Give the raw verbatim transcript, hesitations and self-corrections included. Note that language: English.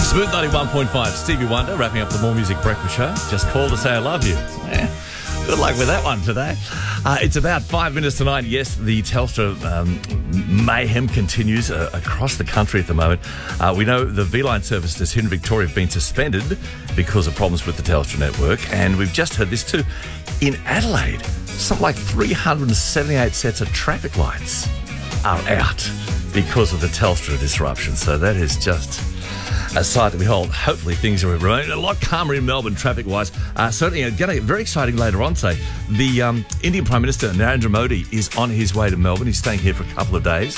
Smooth ninety-one point five, Stevie Wonder, wrapping up the More Music Breakfast Show. Just called to say I love you. Yeah. Good luck with that one today. Uh, it's about five minutes to nine. Yes, the Telstra um, mayhem continues uh, across the country at the moment. Uh, we know the V-Line services here in Victoria have been suspended because of problems with the Telstra network. And we've just heard this too. In Adelaide, something like three hundred seventy-eight sets of traffic lights are out because of the Telstra disruption. So that is just a sight to behold. Hopefully things are remaining a lot calmer in Melbourne traffic-wise. Uh, certainly, uh, getting very exciting later on today. The um, Indian Prime Minister Narendra Modi is on his way to Melbourne. He's staying here for a couple of days.